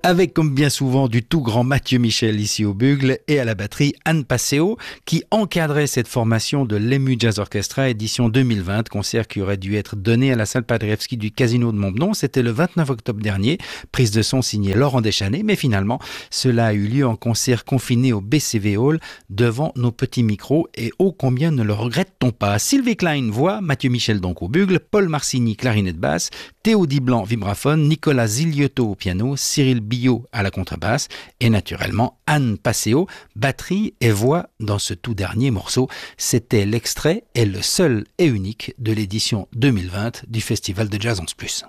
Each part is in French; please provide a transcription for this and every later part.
Avec comme bien souvent du tout grand Mathieu Michel ici au bugle et à la batterie Anne Passeo qui encadrait cette formation de l'EMU Jazz Orchestra édition 2020, concert qui aurait dû être donné à la salle Paderewski du Casino de Montbenon. C'était le 29 octobre dernier, prise de son signée Laurent Deschanel, mais finalement cela a eu lieu en concert confiné au BCV Hall devant nos petits micros et ô combien ne le regrette-t-on pas. Sylvie Klein voix, Mathieu Michel donc au bugle, Paul Marcini clarinette basse, Théo Diblanc vibraphone, Nicolas Ziliotto au piano, Cyril Billot à la contrebasse et naturellement Anne Passeo, batterie et voix dans ce tout dernier morceau. C'était l'extrait et le seul et unique de l'édition 2020 du Festival de Jazz 11+.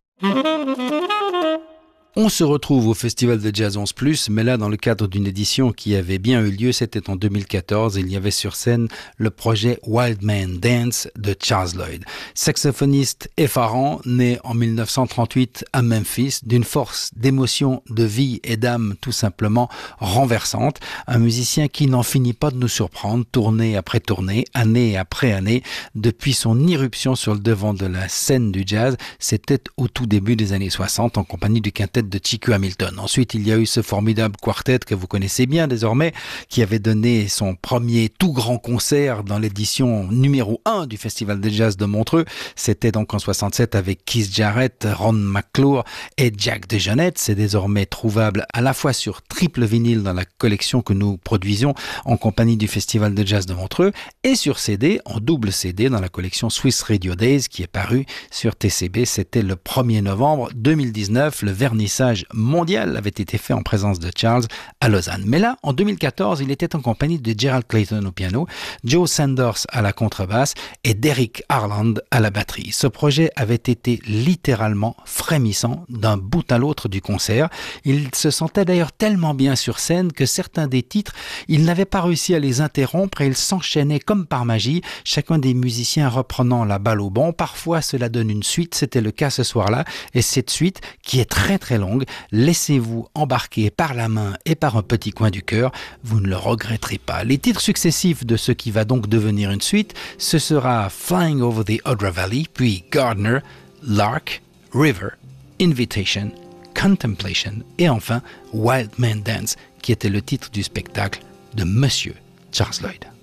On se retrouve au Festival de Jazz 11+, mais là dans le cadre d'une édition qui avait bien eu lieu, c'était en 2014. Il y avait sur scène le projet Wild Man Dance de Charles Lloyd. Saxophoniste effarant, né en 1938 à Memphis, d'une force d'émotion, de vie et d'âme tout simplement renversante. Un musicien qui n'en finit pas de nous surprendre, tournée après tournée, année après année, depuis son irruption sur le devant de la scène du jazz. C'était au tout début des années 60 en compagnie du quintet de Chico Hamilton. Ensuite, il y a eu ce formidable quartet que vous connaissez bien désormais, qui avait donné son premier tout grand concert dans l'édition numéro 1 du Festival de Jazz de Montreux. C'était donc en 67 avec Keith Jarrett, Ron McClure et Jack DeJohnette. C'est désormais trouvable à la fois sur triple vinyle dans la collection que nous produisions en compagnie du Festival de Jazz de Montreux et sur CD, en double CD dans la collection Swiss Radio Days qui est parue sur TCB. C'était le 1er novembre 2019. Le vernissage mondial avait été fait en présence de Charles à Lausanne. Mais là, en 2014, il était en compagnie de Gerald Clayton au piano, Joe Sanders à la contrebasse et Derek Harland à la batterie. Ce projet avait été littéralement frémissant d'un bout à l'autre du concert. Il se sentait d'ailleurs tellement bien sur scène que certains des titres, il n'avait pas réussi à les interrompre et ils s'enchaînaient comme par magie, chacun des musiciens reprenant la balle au bond. Parfois, cela donne une suite, c'était le cas ce soir-là, et cette suite, qui est très très longue, laissez-vous embarquer par la main et par un petit coin du cœur, vous ne le regretterez pas. Les titres successifs de ce qui va donc devenir une suite, ce sera Flying Over the Odra Valley, puis Gardner, Lark, River, Invitation, Contemplation et enfin Wild Man Dance, qui était le titre du spectacle de Monsieur Charles Lloyd.